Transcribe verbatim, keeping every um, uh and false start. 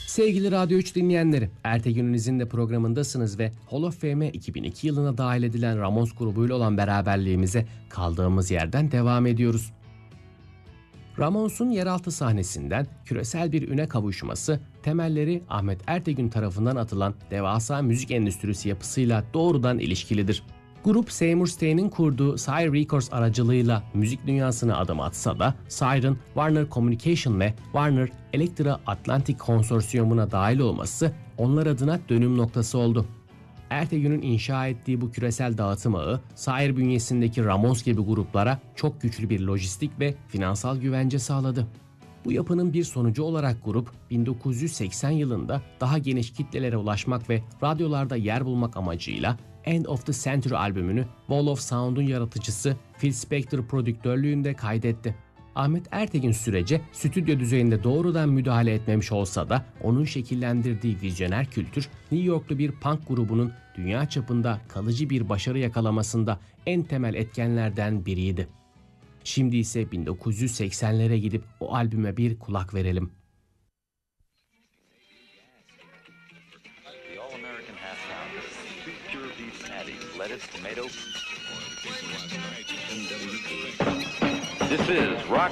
Sevgili Radyo üç dinleyenleri, Ertegün'ün izinde programındasınız ve Hall of Fame'e iki bin iki yılına dahil edilen Ramones grubuyla olan beraberliğimize kaldığımız yerden devam ediyoruz. Ramones'un yeraltı sahnesinden küresel bir üne kavuşması, temelleri Ahmet Ertegün tarafından atılan devasa müzik endüstrisi yapısıyla doğrudan ilişkilidir. Grup Seymour Stein'in kurduğu Sire Records aracılığıyla müzik dünyasına adım atsa da Sire'ın Warner Communication ve Warner Elektra Atlantic konsorsiyumuna dahil olması onlar adına dönüm noktası oldu. Ertegün'ün inşa ettiği bu küresel dağıtım ağı, Sire bünyesindeki Ramones gibi gruplara çok güçlü bir lojistik ve finansal güvence sağladı. Bu yapının bir sonucu olarak grup, bin dokuz yüz seksen yılında daha geniş kitlelere ulaşmak ve radyolarda yer bulmak amacıyla End of the Century albümünü Wall of Sound'un yaratıcısı Phil Spector prodüktörlüğünde kaydetti. Ahmet Ertegün sürece stüdyo düzeyinde doğrudan müdahale etmemiş olsa da onun şekillendirdiği vizyoner kültür, New Yorklu bir punk grubunun dünya çapında kalıcı bir başarı yakalamasında en temel etkenlerden biriydi. Şimdi ise bin dokuz yüz seksenlere gidip o albüme bir kulak verelim. This is Rock